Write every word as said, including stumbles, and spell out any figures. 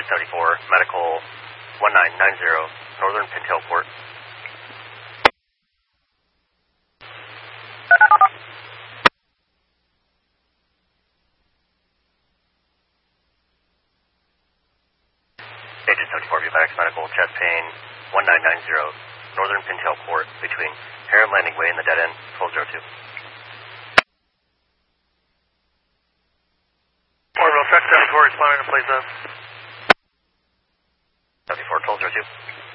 seventy-four, medical one nine nine zero, Northern Pintail Port. Agent seventy-four, Vivax, medical chest pain one nine nine zero, Northern Pintail Port, between Heron Landing Way and the dead end, twelve oh two. Orbital, track seventy-four, responding to place of. seventy-four, twelve oh two.